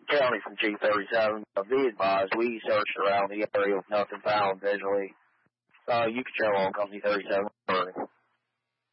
County from G37. Be advised, we searched around the area with nothing found visually. You can show on Company 37.